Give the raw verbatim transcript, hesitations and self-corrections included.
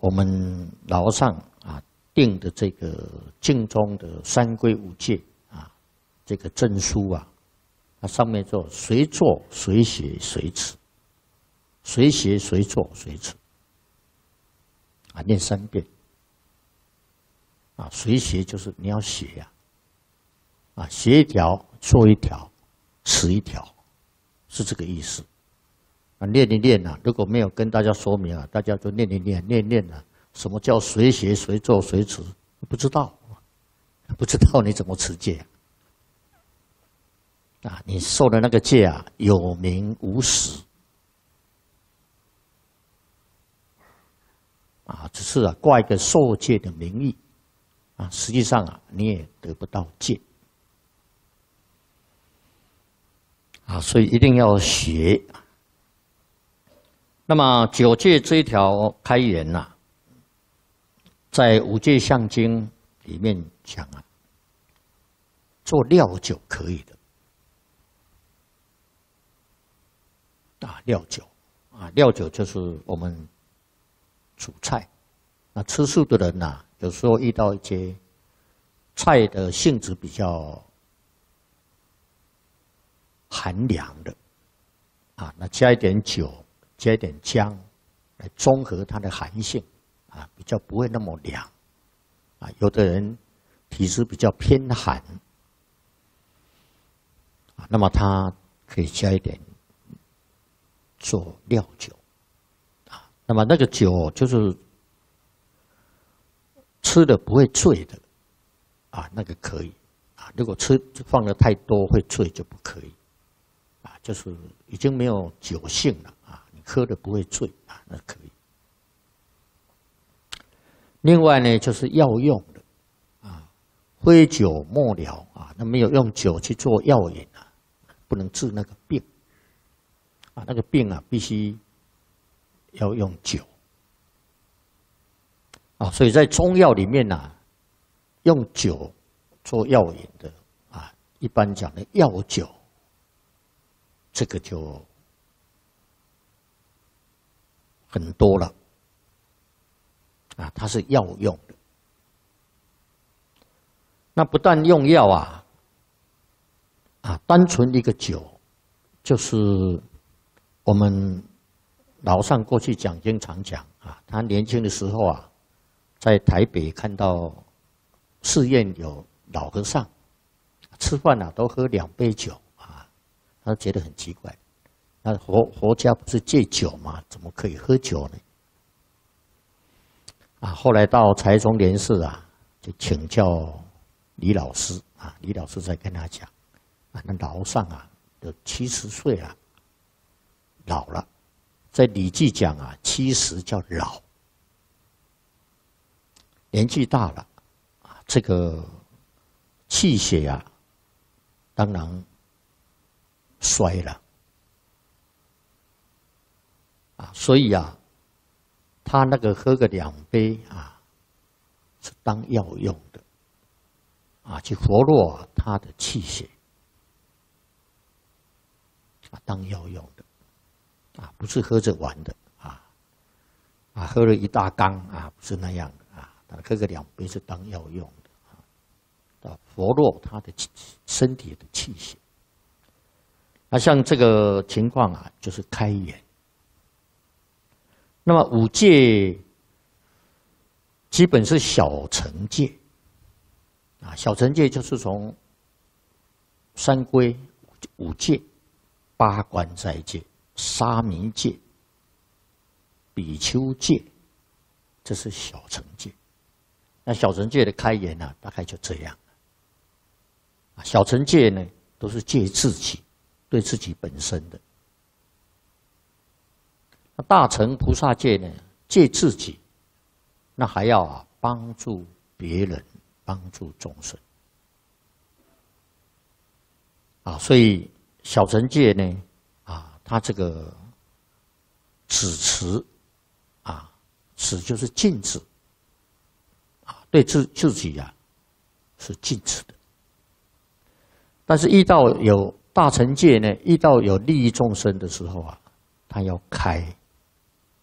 我们老和尚啊定的这个净宗的三规五戒啊，这个证书啊，它上面说随做随学随持，随学随做随持，啊，念三遍。啊，随学就是你要学呀、啊，啊，学一条做一条，持一条，是这个意思。啊，念一念啊，如果没有跟大家说明啊，大家就念一念，念念啊，什么叫随学随做随持？不知道，不知道你怎么持戒啊？啊，你受的那个戒啊，有名无实。啊，只是啊挂一个受戒的名义。啊，实际上啊，你也得不到戒啊，所以一定要学。那么九戒这一条开言呐、啊，在《五戒相经》里面讲啊，做料酒可以的啊，料酒啊，料酒就是我们煮菜。那吃素的人呐、啊。有时候遇到一些菜的性质比较寒凉的，啊，那加一点酒，加一点姜，来中和它的寒性，啊，比较不会那么凉，啊，有的人体质比较偏寒，啊，那么他可以加一点做料酒，啊，那么那个酒就是。吃的不会醉的，啊，那个可以，啊，如果吃放的太多会醉就不可以，啊，就是已经没有酒性了，啊，你喝的不会醉，啊，那可以。另外呢，就是药用的，啊，灰酒末疗啊，那没有用酒去做药引啊，不能治那个病，啊，那个病啊必须要用酒。啊，所以在中药里面呢、啊，用酒做药引的啊，一般讲的药酒，这个就很多了啊，它是药用的。那不但用药啊，啊，单纯一个酒，就是我们老上过去讲经常讲啊，他年轻的时候啊。在台北看到寺院有老和尚吃饭啊，都喝两杯酒啊，他觉得很奇怪。那佛佛家不是戒酒吗？怎么可以喝酒呢？啊，后来到台中莲寺啊，就请教李老师啊，李老师在跟他讲啊，那老和尚啊，都七十岁了，老了，在《礼记》讲啊，七十叫老。年纪大了，啊，这个气血啊，当然衰了，啊，所以啊，他那个喝个两杯啊，是当药用的，啊，去活络他的气血，啊，当药用的，啊，不是喝着玩的，啊，啊，喝了一大缸啊，不是那样的。喝个两杯是当药用的，啊，活络他的身体的气血。那像这个情况啊，就是开眼。那么五戒基本是小乘戒，啊，小乘戒就是从三规、五戒、八关斋戒、沙弥戒、比丘戒，这是小乘戒。那小乘戒的开言呢、啊，大概就这样。小乘戒呢，都是戒自己，对自己本身的。那大乘菩萨戒呢，戒自己，那还要啊帮助别人，帮助众生。啊，所以小乘戒呢，啊，它这个止持，啊，止就是禁止。对自自己啊是禁止的，但是遇到有大乘戒呢，遇到有利益众生的时候啊，他要开